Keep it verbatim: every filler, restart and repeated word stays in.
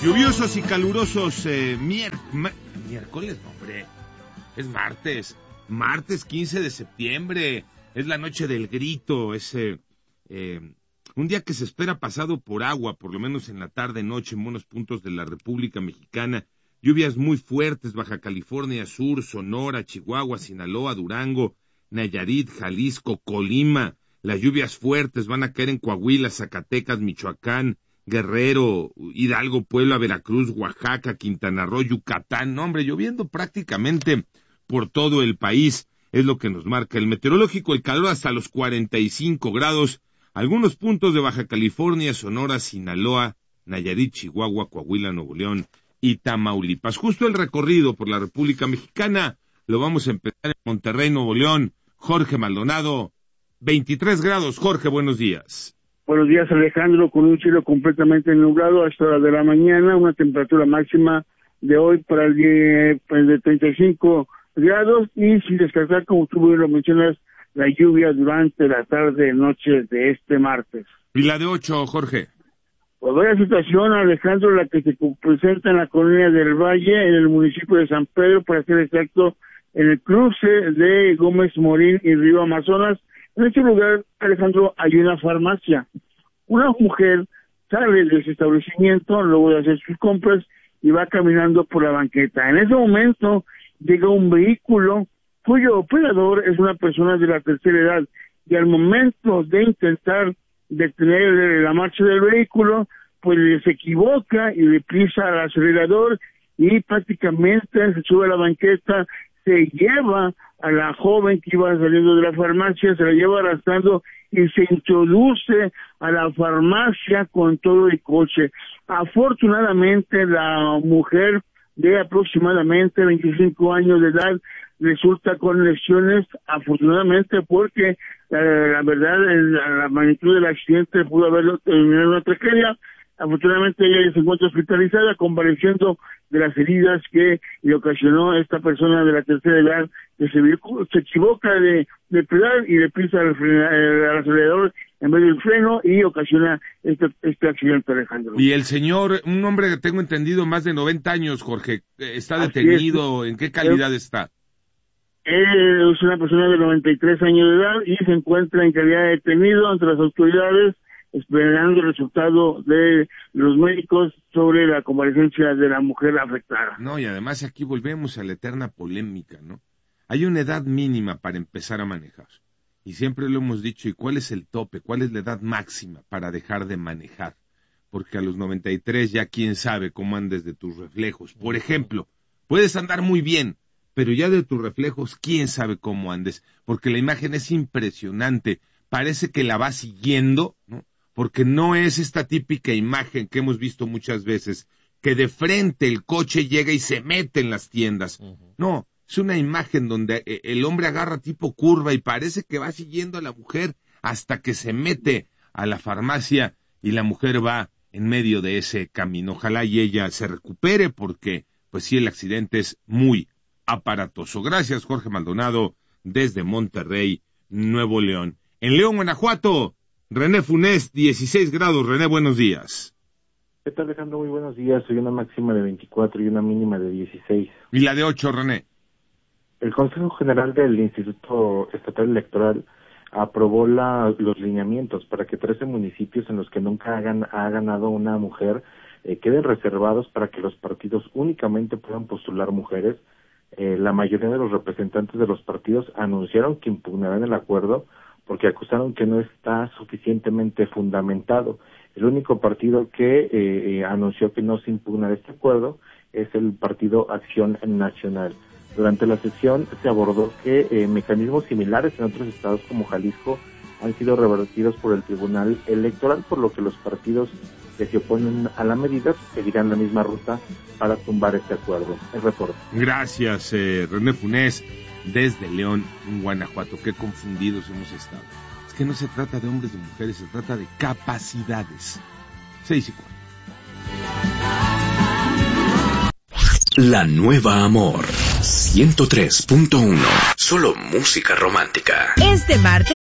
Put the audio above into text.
Lluviosos y calurosos eh, mier- ma- miércoles, no, hombre, es martes, martes quince de septiembre, es la noche del grito, es eh, eh, un día que se espera pasado por agua, por lo menos en la tarde-noche en buenos puntos de la República Mexicana, lluvias muy fuertes, Baja California Sur, Sonora, Chihuahua, Sinaloa, Durango, Nayarit, Jalisco, Colima, las lluvias fuertes van a caer en Coahuila, Zacatecas, Michoacán, Guerrero, Hidalgo, Puebla, Veracruz, Oaxaca, Quintana Roo, Yucatán, no, hombre, lloviendo prácticamente por todo el país, es lo que nos marca el meteorológico, el calor hasta los cuarenta y cinco grados, algunos puntos de Baja California, Sonora, Sinaloa, Nayarit, Chihuahua, Coahuila, Nuevo León y Tamaulipas. Justo el recorrido por la República Mexicana lo vamos a empezar en Monterrey, Nuevo León. Jorge Maldonado, veintitrés grados. Jorge, buenos días. Buenos días, Alejandro, con un cielo completamente nublado a esta hora de la mañana, una temperatura máxima de hoy para el día pues, de treinta y cinco grados y sin descartar, como tú bien lo mencionas, la lluvia durante la tarde noche de este martes. Y la de ocho, Jorge. Pues vaya situación, Alejandro, la que se presenta en la colonia del Valle, en el municipio de San Pedro, para ser exacto, en el cruce de Gómez Morín y Río Amazonas. En este lugar, Alejandro, hay una farmacia. Una mujer sale de ese establecimiento luego de hacer sus compras y va caminando por la banqueta. En ese momento llega un vehículo cuyo operador es una persona de la tercera edad y al momento de intentar detener la marcha del vehículo, pues se equivoca y le pisa al acelerador y prácticamente se sube a la banqueta, se lleva a la joven que iba saliendo de la farmacia, se la lleva arrastrando y se introduce a la farmacia con todo el coche. Afortunadamente, la mujer de aproximadamente veinticinco años de edad resulta con lesiones, afortunadamente, porque eh, la verdad, la, la magnitud del accidente pudo haberlo terminado en una tragedia. Afortunadamente ella se encuentra hospitalizada, convaleciendo de las heridas que le ocasionó esta persona de la tercera edad, que se, se equivoca de, de pedal y le pisa al, al acelerador en vez del freno y ocasiona este, este accidente, Alejandro. Y el señor, un hombre que tengo entendido más de noventa años, Jorge, ¿está detenido? ¿En qué calidad está? Él es una persona de noventa y tres años de edad y se encuentra en calidad de detenido ante las autoridades, esperando el resultado de los médicos sobre la convalecencia de la mujer afectada. No, y además aquí volvemos a la eterna polémica, ¿no? Hay una edad mínima para empezar a manejar. Y siempre lo hemos dicho, ¿y cuál es el tope? ¿Cuál es la edad máxima para dejar de manejar? Porque a los noventa y tres ya quién sabe cómo andes de tus reflejos. Por ejemplo, puedes andar muy bien, pero ya de tus reflejos, quién sabe cómo andes. Porque la imagen es impresionante. Parece que la vas siguiendo, ¿no? Porque no es esta típica imagen que hemos visto muchas veces, que de frente el coche llega y se mete en las tiendas. Uh-huh. No, es una imagen donde el hombre agarra tipo curva y parece que va siguiendo a la mujer hasta que se mete a la farmacia y la mujer va en medio de ese camino. Ojalá y ella se recupere porque, pues sí, el accidente es muy aparatoso. Gracias, Jorge Maldonado, desde Monterrey, Nuevo León. En León, Guanajuato, René Funes, dieciséis grados. René, buenos días. ¿Qué tal, Alejandro? Muy buenos días. Soy una máxima de veinticuatro y una mínima de dieciséis. ¿Y la de ocho, René? El Consejo General del Instituto Estatal Electoral aprobó la, los lineamientos para que trece municipios en los que nunca hagan, ha ganado una mujer eh, queden reservados para que los partidos únicamente puedan postular mujeres. Eh, la mayoría de los representantes de los partidos anunciaron que impugnarán el acuerdo porque acusaron que no está suficientemente fundamentado. El único partido que eh, eh, anunció que no se impugna este acuerdo es el Partido Acción Nacional. Durante la sesión se abordó que eh, mecanismos similares en otros estados como Jalisco han sido revertidos por el Tribunal Electoral, por lo que los partidos que se oponen a la medida seguirán la misma ruta para tumbar este acuerdo. El reporte. Gracias, eh, René Funes, desde León, Guanajuato. Qué confundidos hemos estado. Es que no se trata de hombres y mujeres, se trata de capacidades. Seis y cuatro. La Nueva Amor ciento tres punto uno. Solo música romántica. Este martes